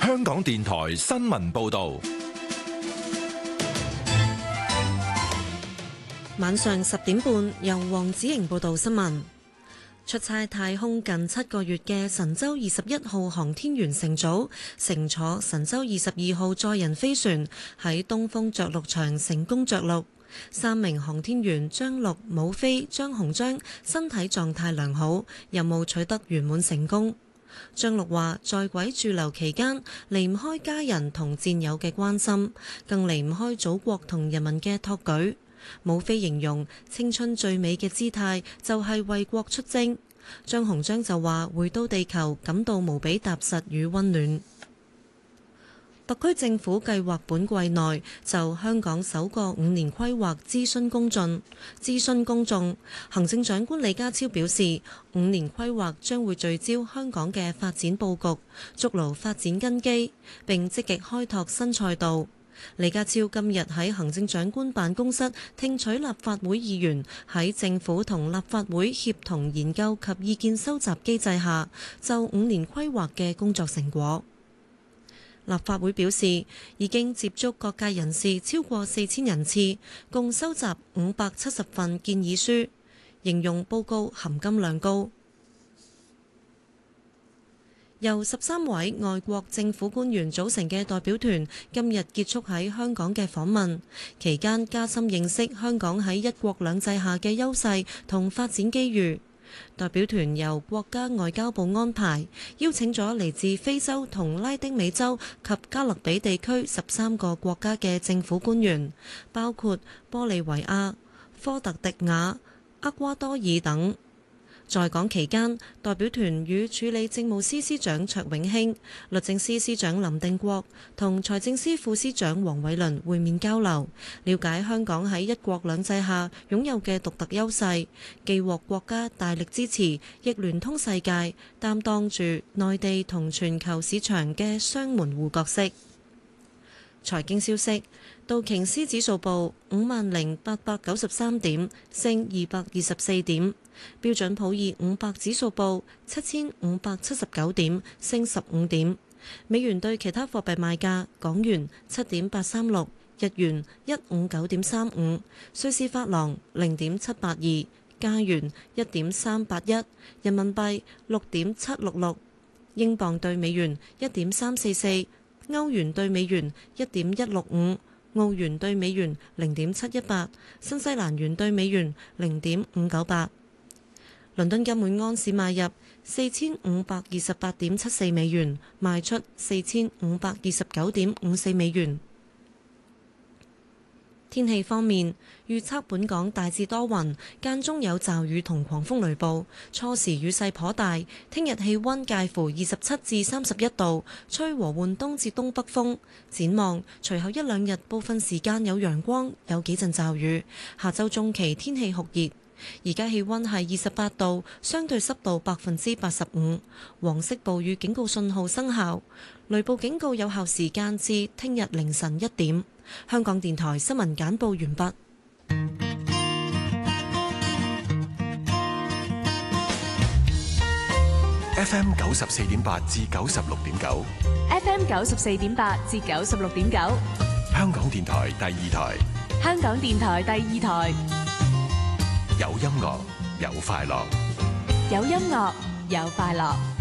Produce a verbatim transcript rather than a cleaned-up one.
香港電台新聞報道。 晚上十點半，由黃子瑩報道新聞。出差太空近七個月嘅神舟二十一號航天員乘組，乘坐神舟二十二號載人飛船喺東風着陸場成功着陸。三名航天員張陸、武飛、張鴻章身體狀態良好，任務取得圓滿成功。張陸話：在軌駐留期間，離唔開家人同戰友嘅關心，更離唔開祖國同人民嘅託舉。武飛形容青春最美嘅姿態就係為國出征。張鴻章就話回到地球感到無比踏實與溫暖。特區政府計劃本季內就香港首個五年規劃諮詢公眾。諮詢公眾，行政長官李家超表示，五年規劃將會聚焦香港嘅發展佈局，築牢發展根基，並積極開拓新賽道。李家超今日喺行政長官辦公室聽取立法會議員喺政府同立法會協同研究及意見收集機制下就五年規劃嘅工作成果。立法會表示，已經接觸各界人士超過四千人次，共收集五百七十份建議書，形容報告含金量高。由十三位外國政府官員組成嘅代表團今日結束喺香港嘅訪問，期間加深認識香港喺一國兩制下嘅優勢同發展機遇。代表團由國家外交部安排，邀請咗嚟自非洲同拉丁美洲及加勒比地區十三個國家嘅政府官員，包括玻利維亞、科特迪瓦、厄瓜多爾等。在港期間，代表團與處理政務司司長卓永興、律政司司長林定國同財政司副司長黃偉綸會面交流，了解香港喺一國兩制下擁有嘅獨特優勢，既獲國家大力支持，亦聯通世界，擔當住內地同全球市場嘅雙門戶角色。財經消息，道瓊斯指數報五萬零八百九十三點，升二百二十四點；標準普爾五百指數報七千五百七十九點，升十五點。美元對其他貨幣賣價：港元七點八三六，日元一五九點三五，瑞士法郎零點七八二，加元一點三八一，人民幣六點七六六，英鎊對美元一點三四四。歐元對美元一點一六五，澳元對美元零點七一八，新西蘭元對美元零點五九八。倫敦金每安士買入四千五百二十八點七四美元，賣出四千五百二十九點五四美元。天氣方面，預測本港大致多雲，間中有驟雨同狂風雷暴，初時雨勢頗大。聽日氣溫介乎二十七至三十一度，吹和緩東至東北風。展望隨後一兩日部分時間有陽光，有幾陣驟雨。下週中期天氣酷熱。而家氣溫係二十八度，相對濕度百分之八十五。黃色暴雨警告信號生效，雷暴警告有效時間至聽日凌晨一點。香港電台新聞簡報完畢。 F M 九十四點八至九十六點九 ，F M 九十四點八至九十六點九， 香港電台第二台， 香港電台第二台， 有音樂有快樂， 有音樂有快樂。